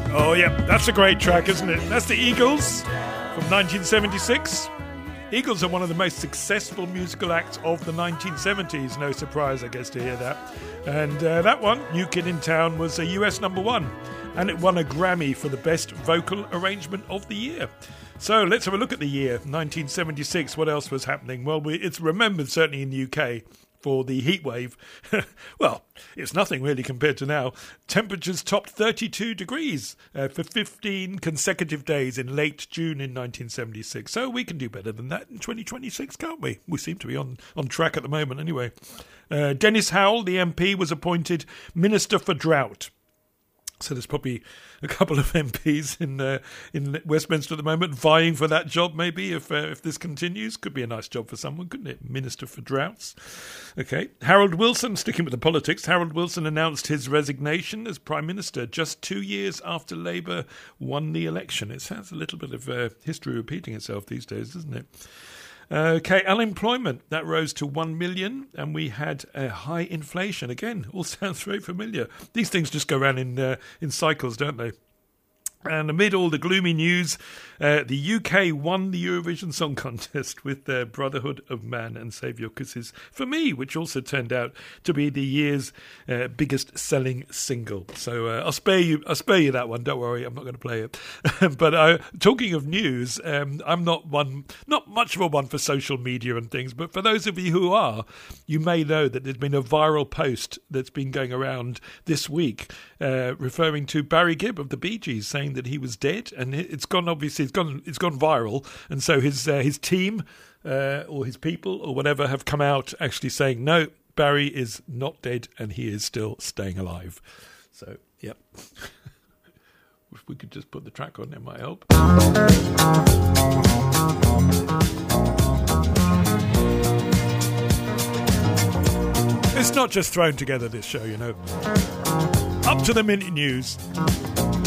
Oh, yeah, that's a great track, isn't it? That's the Eagles from 1976. Eagles are one of the most successful musical acts of the 1970s. No surprise, I guess, to hear that. And that one, New Kid in Town, was a US #1. And it won a Grammy for the Best Vocal Arrangement of the Year. So let's have a look at the year, 1976. What else was happening? Well, it's remembered, certainly in the UK, for the heat wave. Well, it's nothing really compared to now. Temperatures topped 32 degrees for 15 consecutive days in late June in 1976. So we can do better than that in 2026, can't we? We seem to be on track at the moment anyway. Dennis Howell, the MP, was appointed Minister for Drought. So there's probably a couple of MPs in Westminster at the moment vying for that job, maybe, if this continues. Could be a nice job for someone, couldn't it? Minister for Droughts. Okay. Harold Wilson, sticking with the politics, Harold Wilson announced his resignation as Prime Minister just 2 years after Labour won the election. It sounds a little bit of history repeating itself these days, doesn't it? Okay, unemployment, that rose to 1 million, and we had a high inflation. Again, all sounds very familiar. These things just go around in cycles, don't they? And amid all the gloomy news, the UK won the Eurovision Song Contest with their Brotherhood of Man and Save Your Kisses for Me, which also turned out to be the year's biggest selling single. So I'll spare you that one. Don't worry, I'm not going to play it. But talking of news, I'm not much of a one for social media and things. But for those of you who are, you may know that there's been a viral post that's been going around this week referring to Barry Gibb of the Bee Gees, saying that he was dead, and it's gone viral, and so his team or his people or whatever have come out actually saying no, Barry is not dead and he is still staying alive. So yep. If we could just put the track on, it might help. It's not just thrown together, this show, you know. Up to the minute news.